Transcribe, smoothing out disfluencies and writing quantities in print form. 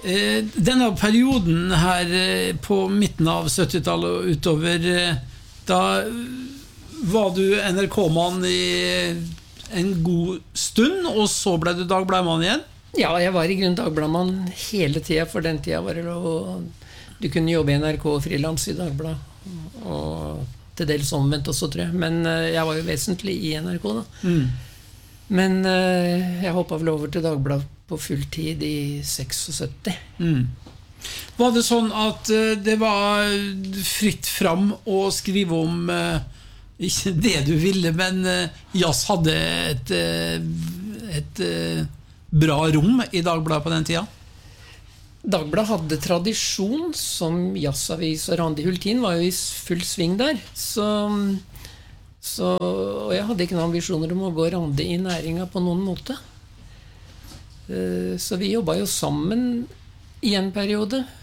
Denne perioden her på midten av 70-tallet og utover, da var du NRK-mann i en god stund, og så ble du Dagbladmann igjen? Ja, jeg var i grunn Dagbladmann hele tiden, for den tiden var det lov. Du kunne jobbe i NRK og frilans i Dagblad, og til dels omvendt også, tror jeg. Men jeg var jo vesentlig i NRK da. Men jeg hoppet vel over til Dagblad på fulltid i 76. Var det sånn at det var fritt fram å skrive om ikke det du ville, men jazz hadde et bra rom i Dagbladet på den tida? Dagbladet hadde tradisjon som jazzavis, og Randi Hultin var jo i full sving der. Og jeg hadde ikke noen ambisjoner om å gå Randi i næringa på noen måte. Så vi jobbet jo sammen i en periode.